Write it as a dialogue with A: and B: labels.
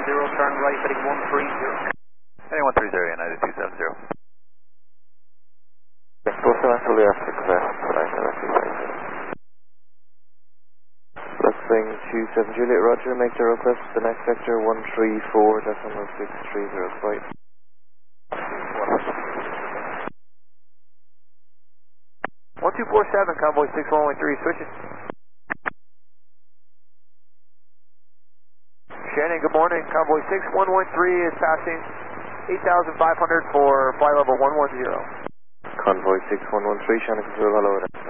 A: turn right heading 130.
B: Heading 130, United 270.
C: Explosive actually after Quebec, Fluxing 27 Juliet, Roger, make the request to the next sector 134.630 flight.
A: 1247, convoy 6113, switching. Shannon, good morning. Convoy 6113 is passing 8,500 for flight level 110.
C: Convoy 6113, Shannon Control, hello.